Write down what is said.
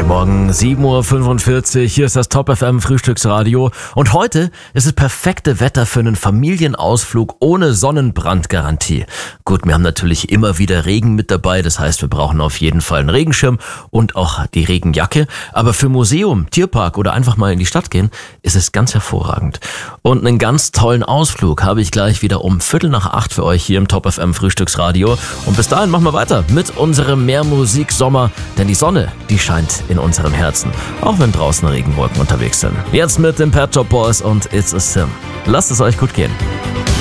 Morgen, 7.45 Uhr, hier ist das Top FM Frühstücksradio und heute ist es perfekte Wetter für einen Familienausflug ohne Sonnenbrandgarantie. Gut, wir haben natürlich immer wieder Regen mit dabei, das heißt, wir brauchen auf jeden Fall einen Regenschirm und auch die Regenjacke, aber für Museum, Tierpark oder einfach mal in die Stadt gehen, ist es ganz hervorragend. Und einen ganz tollen Ausflug habe ich gleich wieder um 7:45 für euch hier im Top FM Frühstücksradio und bis dahin machen wir weiter mit unserem Mehrmusik-Sommer, denn die Sonne, die scheint in unserem Herzen, auch wenn draußen Regenwolken unterwegs sind. Jetzt mit den Pet Shop Boys und It's a Sin. Lasst es euch gut gehen.